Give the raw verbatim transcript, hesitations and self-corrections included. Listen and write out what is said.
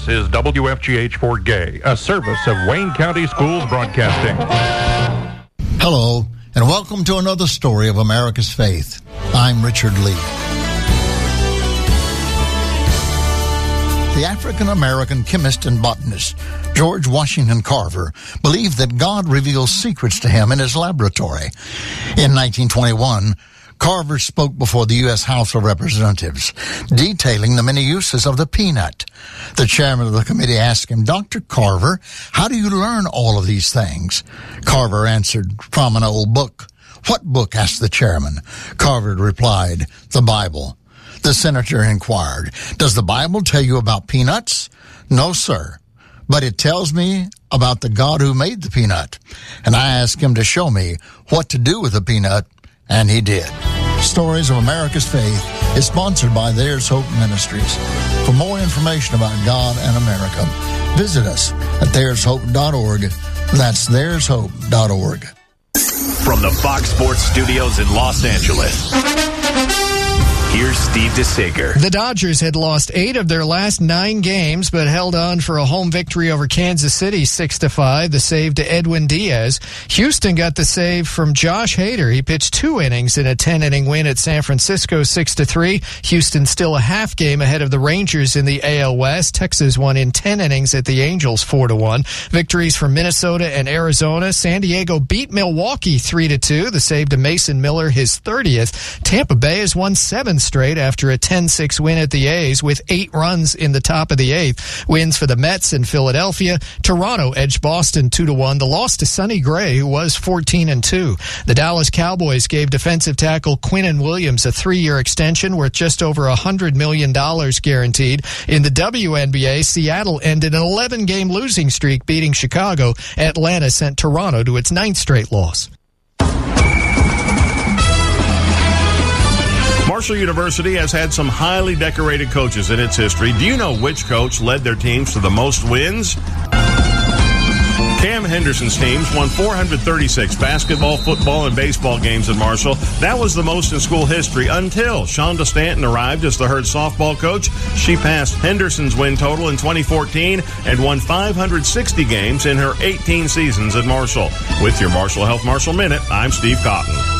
This is W F G H for Gay, a service of Wayne County Schools Broadcasting. Hello, and welcome to another story of America's faith. I'm Richard Lee. The African-American chemist and botanist George Washington Carver believed that God reveals secrets to him in his laboratory. In nineteen twenty-one, Carver spoke before the U S House of Representatives, detailing the many uses of the peanut. The chairman of the committee asked him, Doctor Carver, how do you learn all of these things? Carver answered, from an old book. What book? Asked the chairman. Carver replied, the Bible. The senator inquired, does the Bible tell you about peanuts? No, sir, but it tells me about the God who made the peanut. And I asked him to show me what to do with the peanut, and he did. Stories of America's Faith is sponsored by There's Hope Ministries. For more information about God and America, visit us at there's hope dot org. That's there's hope dot org. From the Fox Sports Studios in Los Angeles, here's Steve DeSager. The Dodgers had lost eight of their last nine games, but held on for a home victory over Kansas City, six to five. The save to Edwin Diaz. Houston got the save from Josh Hader. He pitched two innings in a ten-inning win at San Francisco, six to three. Houston still a half game ahead of the Rangers in the A L West. Texas won in ten innings at the Angels, four to one. Victories for Minnesota and Arizona. San Diego beat Milwaukee, three to two. The save to Mason Miller, his thirtieth. Tampa Bay has won seven straight after a ten six win at the A's with eight runs in the top of the eighth. Wins for the Mets and Philadelphia. Toronto edged Boston two to one. The loss to Sonny Gray, who was fourteen and two. The Dallas Cowboys gave defensive tackle Quinnen Williams a three-year extension worth just over one hundred million dollars guaranteed. In the W N B A, Seattle ended an eleven-game losing streak, beating Chicago. Atlanta sent Toronto to its ninth straight loss. Marshall University has had some highly decorated coaches in its history. Do you know which coach led their teams to the most wins? Cam Henderson's teams won four hundred thirty-six basketball, football, and baseball games at Marshall. That was the most in school history until Shonda Stanton arrived as the Herd softball coach. She passed Henderson's win total in twenty fourteen and won five hundred sixty games in her eighteen seasons at Marshall. With your Marshall Health Marshall Minute, I'm Steve Cotton.